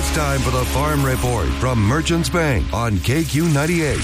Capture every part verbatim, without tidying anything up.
It's time for the Farm Report from Merchants Bank on K Q ninety-eight.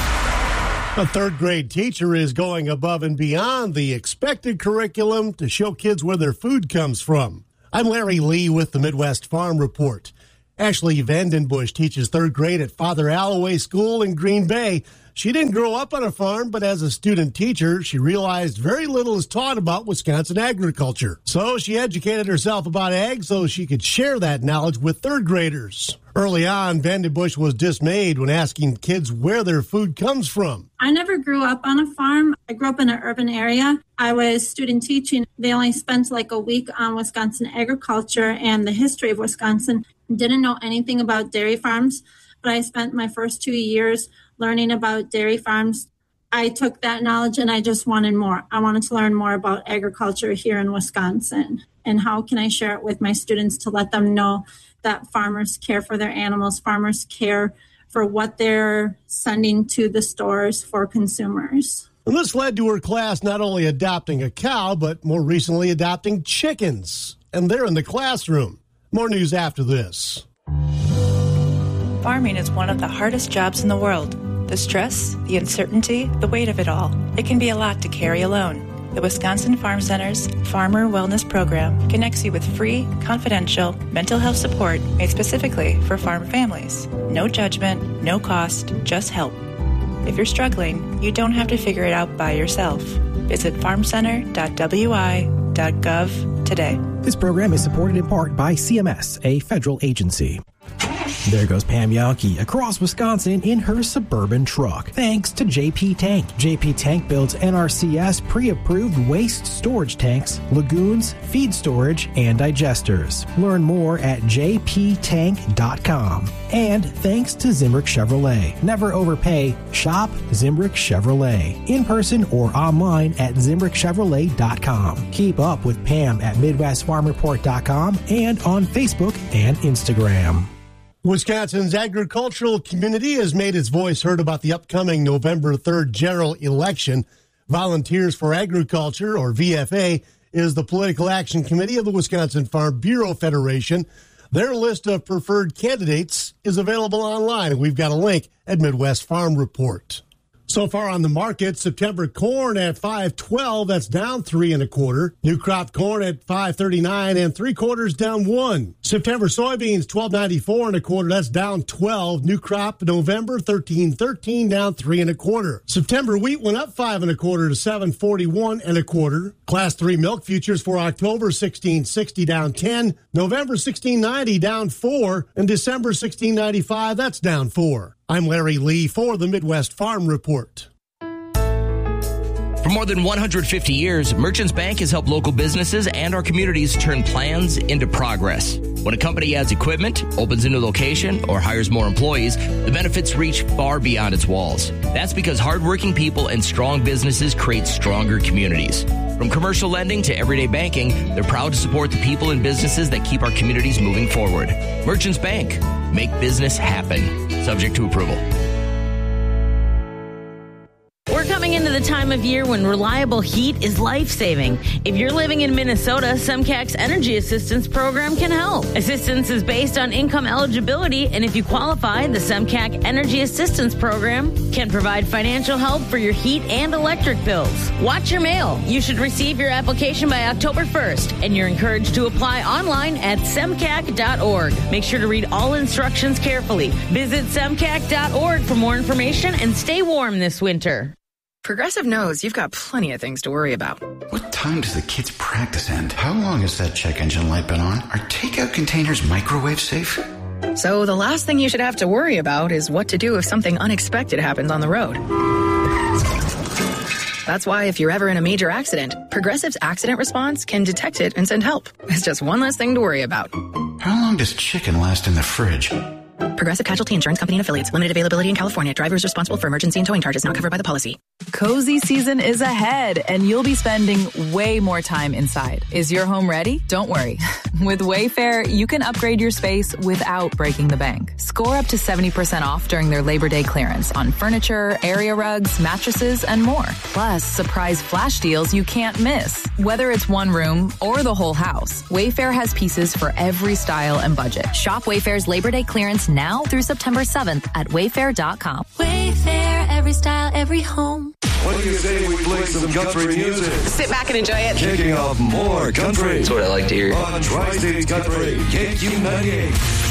A third grade teacher is going above and beyond the expected curriculum to show kids where their food comes from. I'm Larry Lee with the Midwest Farm Report. Ashley Vandenbush teaches third grade at Father Alloway School in Green Bay. She didn't grow up on a farm, but as a student teacher, she realized very little is taught about Wisconsin agriculture. So she educated herself about ag so she could share that knowledge with third graders. Early on, Vandenbush was dismayed when asking kids where their food comes from. I never grew up on a farm. I grew up in an urban area. I was student teaching. They only spent like a week on Wisconsin agriculture and the history of Wisconsin. Didn't know anything about dairy farms, but I spent my first two years learning about dairy farms. I took that knowledge and I just wanted more. I wanted to learn more about agriculture here in Wisconsin. And how can I share it with my students to let them know that farmers care for their animals, farmers care for what they're sending to the stores for consumers. And this led to her class not only adopting a cow, but more recently adopting chickens. And they're in the classroom. More news after this. Farming is one of the hardest jobs in the world. The stress, the uncertainty, the weight of it all. It can be a lot to carry alone. The Wisconsin Farm Center's Farmer Wellness Program connects you with free, confidential mental health support made specifically for farm families. No judgment, no cost, just help. If you're struggling, you don't have to figure it out by yourself. Visit farm center dot w i dot gov today. This program is supported in part by C M S, a federal agency. There goes Pam Yankee across Wisconsin in her Suburban truck. Thanks to J P Tank. J P Tank builds N R C S pre-approved waste storage tanks, lagoons, feed storage, and digesters. Learn more at j p tank dot com. And thanks to Zimbrick Chevrolet. Never overpay. Shop Zimbrick Chevrolet. In person or online at zimbrick chevrolet dot com. Keep up with Pam at midwest farm report dot com and on Facebook and Instagram. Wisconsin's agricultural community has made its voice heard about the upcoming November third general election. Volunteers for Agriculture, or V F A, is the political action committee of the Wisconsin Farm Bureau Federation. Their list of preferred candidates is available online, and we've got a link at Midwest Farm Report. So far on the market, September corn at five twelve, that's down three and a quarter. New crop corn at five thirty-nine and three quarters, down one. September soybeans twelve ninety-four and a quarter, that's down twelve. New crop November thirteen thirteen, down three and a quarter. September wheat went up five and a quarter to seven forty-one and a quarter. Class three milk futures for October sixteen sixty, down ten. November sixteen ninety, down four, and December sixteen ninety-five, that's down four. I'm Larry Lee for the Midwest Farm Report. For more than one hundred fifty years, Merchants Bank has helped local businesses and our communities turn plans into progress. When a company adds equipment, opens a new location, or hires more employees, the benefits reach far beyond its walls. That's because hardworking people and strong businesses create stronger communities. From commercial lending to everyday banking, they're proud to support the people and businesses that keep our communities moving forward. Merchants Bank. Make business happen. Subject to approval. We're coming into the time of year when reliable heat is life-saving. If you're living in Minnesota, SEMCAC's Energy Assistance Program can help. Assistance is based on income eligibility, and if you qualify, the SEMCAC Energy Assistance Program can provide financial help for your heat and electric bills. Watch your mail. You should receive your application by October first, and you're encouraged to apply online at semcac dot org. Make sure to read all instructions carefully. Visit semcac dot org for more information and stay warm this winter. Progressive knows you've got plenty of things to worry about. What time does the kids' practice end? How long has that check engine light been on? Are takeout containers microwave safe? So the last thing you should have to worry about is what to do if something unexpected happens on the road. That's why if you're ever in a major accident, Progressive's accident response can detect it and send help. It's just one less thing to worry about. How long does chicken last in the fridge? Progressive Casualty Insurance Company and Affiliates. Limited availability in California. Drivers responsible for emergency and towing charges not covered by the policy. Cozy season is ahead, and you'll be spending way more time inside. Is your home ready? Don't worry. With Wayfair, you can upgrade your space without breaking the bank. Score up to seventy percent off during their Labor Day clearance on furniture, area rugs, mattresses, and more. Plus, surprise flash deals you can't miss. Whether it's one room or the whole house, Wayfair has pieces for every style and budget. Shop Wayfair's Labor Day clearance now through September seventh at wayfair dot com. Wayfair, every style, every home. What do you say we play some country music? Sit back and enjoy it. Kicking off more country. That's what I like to hear. On Tri-States Country, K Q ninety-eight.